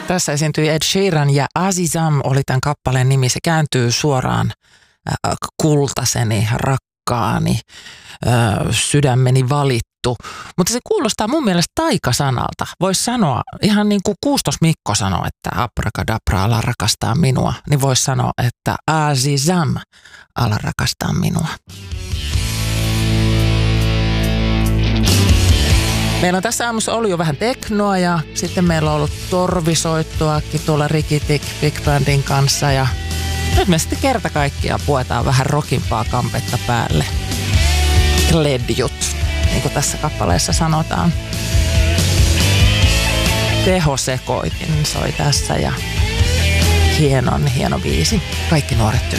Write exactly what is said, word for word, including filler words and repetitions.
Tässä esiintyi Ed Sheeran ja Azizam oli tämän kappaleen nimi. Se kääntyy suoraan äh, kultaseni, rakkaani, äh, sydämeni valittu. Mutta se kuulostaa mun mielestä taikasanalta. Voisi sanoa, ihan niin kuin Kuustos Mikko sanoi, että abrakadabra, ala rakastaa minua. Niin voisi sanoa, että Azizam, ala rakastaa minua. Meillä on tässä aamussa ollut jo vähän teknoa ja sitten meillä on ollut torvisoittoakin tuolla Rikitik Big Bandin kanssa ja nyt me sitten kerta kaikkiaan puetaan vähän rockimpaa kampetta päälle. Ledjut, niin kuin tässä kappaleessa sanotaan. Tehosekoitin soi tässä ja hienon hieno biisi. Kaikki nuoret